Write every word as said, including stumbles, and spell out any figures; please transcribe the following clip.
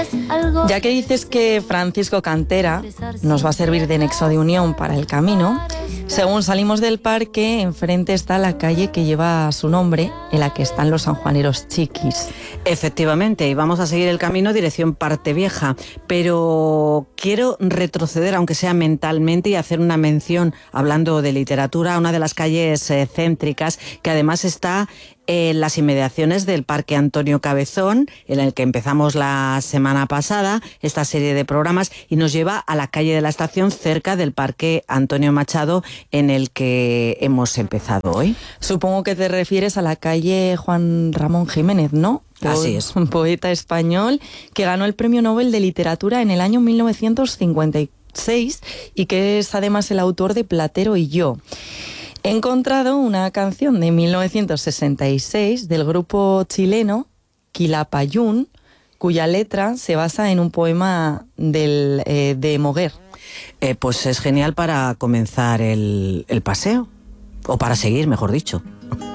Ya que dices que Francisco Cantera nos va a servir de nexo de unión para el camino, según salimos del parque, enfrente está la calle que lleva su nombre, en la que están los sanjuaneros chiquis. Efectivamente, y vamos a seguir el camino dirección Parte Vieja, pero quiero retroceder, aunque sea mentalmente, y hacer una mención, hablando de literatura, a una de las calles eh, céntricas, que además está en las inmediaciones del Parque Antonio Cabezón, en el que empezamos la semana pasada esta serie de programas, y nos lleva a la calle de la Estación, cerca del Parque Antonio Machado, en el que hemos empezado hoy. Supongo que te refieres a la calle Juan Ramón Jiménez, ¿no? Así es. Un poeta español que ganó el Premio Nobel de Literatura en el año mil novecientos cincuenta y seis y que es además el autor de Platero y yo. He encontrado una canción de mil novecientos sesenta y seis del grupo chileno Quilapayún, cuya letra se basa en un poema del, eh, de Moguer. Eh, pues es genial para comenzar el, el paseo, o para seguir, mejor dicho.